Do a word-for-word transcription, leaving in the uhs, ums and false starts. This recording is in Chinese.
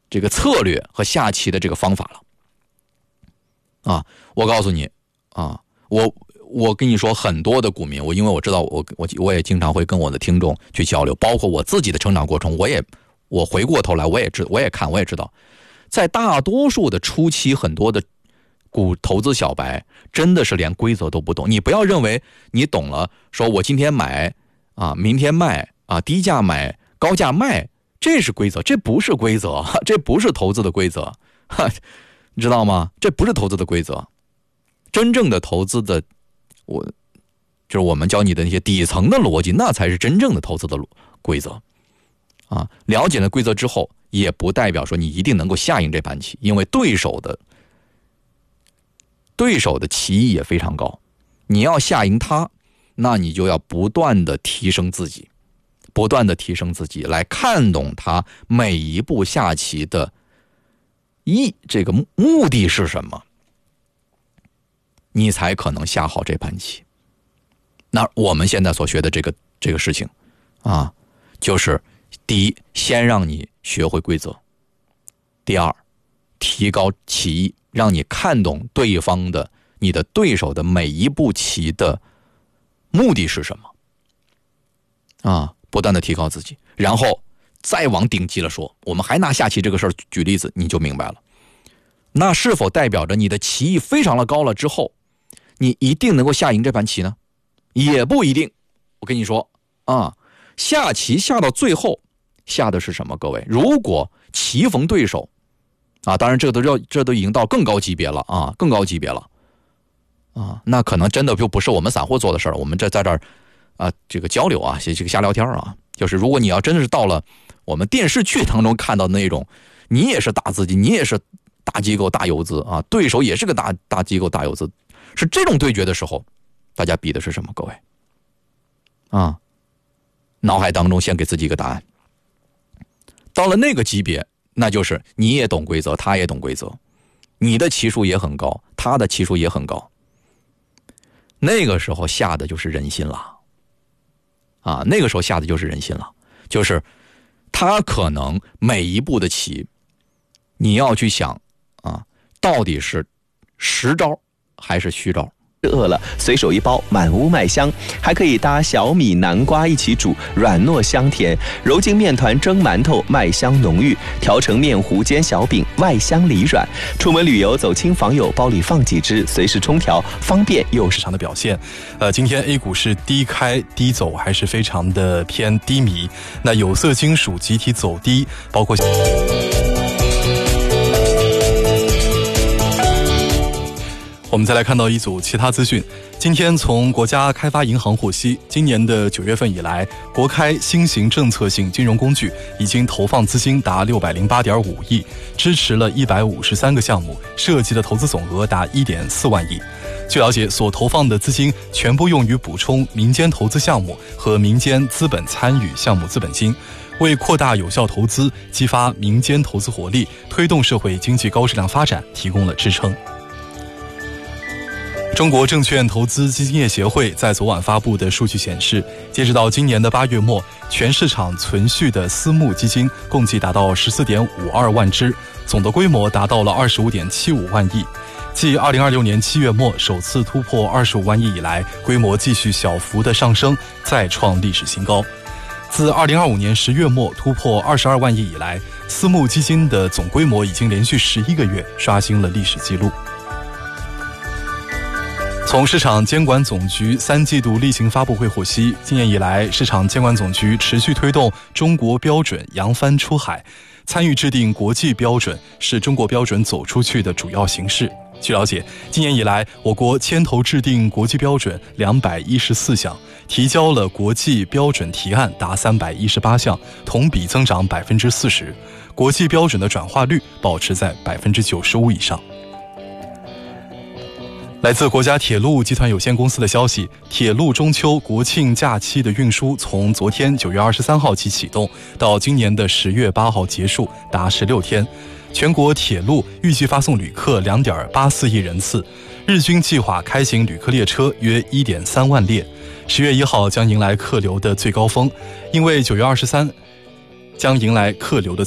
这个策略和下棋的这个方法了。啊，我告诉你啊，我我跟你说，很多的股民，我因为我知道我我我也经常会跟我的听众去交流，包括我自己的成长过程，我也我回过头来我也知我也看我也知道，在大多数的初期，很多的股投资小白真的是连规则都不懂。你不要认为你懂了，说我今天买啊，明天卖啊，低价买高价卖，这是规则，这不是规则，这不是投资的规则，你知道吗？这不是投资的规则。真正的投资的，我就是我们教你的那些底层的逻辑，那才是真正的投资的规则啊。了解了规则之后，也不代表说你一定能够下赢这盘棋，因为对手的对手的棋艺也非常高，你要下赢他，那你就要不断的提升自己，不断的提升自己，来看懂他每一步下棋的意，这个目的是什么，你才可能下好这盘棋。那我们现在所学的这个这个事情啊，就是第一，先让你学会规则；第二，提高棋艺，让你看懂对方的你的对手的每一步棋的目的是什么啊，不断的提高自己，然后再往顶级了说，我们还拿下棋这个事儿举例子，你就明白了。那是否代表着你的棋艺非常的高了之后，你一定能够下赢这盘棋呢？也不一定。我跟你说啊，下棋下到最后下的是什么？各位，如果棋逢对手啊，当然这都要这都已经到更高级别了啊，更高级别了啊，那可能真的就不是我们散户做的事儿，我们这在这儿啊这个交流啊，这个瞎聊天啊，就是如果你要真的是到了我们电视剧当中看到的那种，你也是大资金，你也是大机构大游资啊，对手也是个大大机构大游资，是这种对决的时候，大家比的是什么？各位啊，脑海当中先给自己一个答案。到了那个级别，那就是你也懂规则，他也懂规则，你的棋术也很高，他的棋术也很高，那个时候下的就是人心了啊，那个时候下的就是人心了，就是他可能每一步的棋，你要去想啊，到底是实招还是虚招。 饿了随手一包，满屋麦香，还可以搭小米南瓜一起煮，软糯香甜，揉进面团蒸馒头，麦香浓郁，调成面糊煎小饼，外香里软。出门旅游走亲访友，包里放几只，随时冲调，方便又市场的表现。呃，今天 A 股是低开低走，还是非常的偏低迷。那有色金属集体走低，包括我们再来看到一组其他资讯。今天从国家开发银行获悉，今年的九月份以来，国开新型政策性金融工具已经投放资金达六百零八点五亿，支持了一百五十三个项目，涉及的投资总额达一点四万亿。据了解，所投放的资金全部用于补充民间投资项目和民间资本参与项目资本金，为扩大有效投资、激发民间投资活力、推动社会经济高质量发展提供了支撑。中国证券投资基金业协会在昨晚发布的数据显示，截止到今年的八月末，全市场存续的私募基金共计达到十四点五二万只，总的规模达到了二十五点七五万亿。继二零二六年七月末首次突破二十五万亿以来，规模继续小幅的上升，再创历史新高。自二零二五年十月末突破二十二万亿以来，私募基金的总规模已经连续十一个月刷新了历史记录。从市场监管总局三季度例行发布会获悉，今年以来，市场监管总局持续推动中国标准扬帆出海，参与制定国际标准，是中国标准走出去的主要形式。据了解，今年以来，我国牵头制定国际标准两百一十四项，提交了国际标准提案达三百一十八项，同比增长百分之四十，国际标准的转化率保持在百分之九十五以上。来自国家铁路集团有限公司的消息，铁路中秋国庆假期的运输从昨天九月二十三号起启动，到今年的十月八号结束，达十六天。全国铁路预计发送旅客两点八四亿人次，日均计划开行旅客列车约一点三万列。十月一号将迎来客流的最高峰，因为九月二十三将迎来客流的